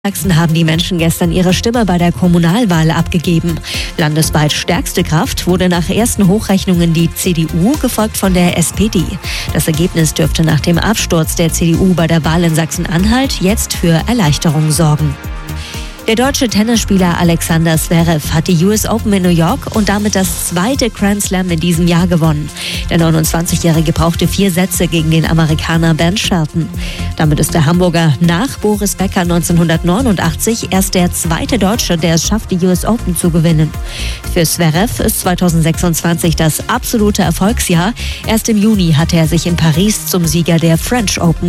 In Sachsen haben die Menschen gestern ihre Stimme bei der Kommunalwahl abgegeben. Landesweit stärkste Kraft wurde nach ersten Hochrechnungen die CDU, gefolgt von der SPD. Das Ergebnis dürfte nach dem Absturz der CDU bei der Wahl in Sachsen-Anhalt jetzt für Erleichterung sorgen. Der deutsche Tennisspieler Alexander Zverev hat die US Open in New York und damit das zweite Grand Slam in diesem Jahr gewonnen. Der 29-Jährige brauchte 4 Sätze gegen den Amerikaner Ben Shelton. Damit ist der Hamburger nach Boris Becker 1989 erst der zweite Deutsche, der es schafft, die US Open zu gewinnen. Für Zverev ist 2026 das absolute Erfolgsjahr. Erst im Juni hatte er sich in Paris zum Sieger der French Open